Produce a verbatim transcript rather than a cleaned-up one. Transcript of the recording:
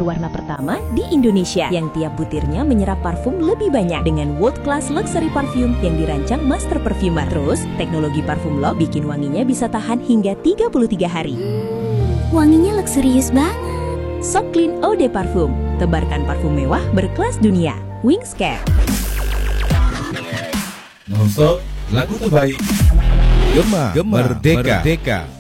berwarna pertama di Indonesia yang tiap butirnya menyerap parfum lebih banyak dengan world class luxury parfum yang dirancang master perfumer. Terus, teknologi parfum lock bikin wanginya bisa tahan hingga tiga puluh tiga hari. Hmm, wanginya luxurious banget. So Clean Eau de Parfum, tebarkan parfum mewah berkelas dunia. Wings Care. Nonstop lagu terbaik. Gema, Gema Merdeka. Merdeka.